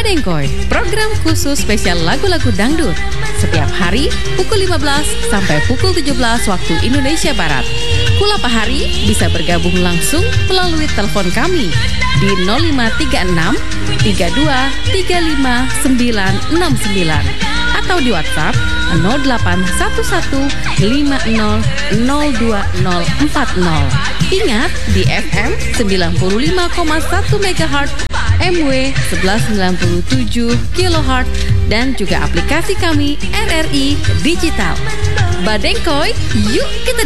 Badengkoy, program khusus spesial lagu-lagu dangdut. Setiap hari pukul 15 sampai pukul 17 waktu Indonesia Barat. Kula Pahari bisa bergabung langsung melalui telepon kami di 0536 32 35 969 atau di WhatsApp 0811 50 02040. Ingat di FM 95,1 MHz, MW 1197 kHz, dan juga aplikasi kami RRI Digital. Badengkoy, yuk kita